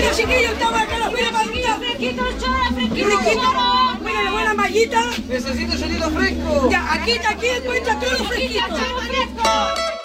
chiquillos, estamos acá en la feria Mallita. Fresquito el chora, fresquito. Mira la buena Mallita. Necesito sonido fresco. Ya, aquí encuentra todo fresquito. Fresquito, fresco.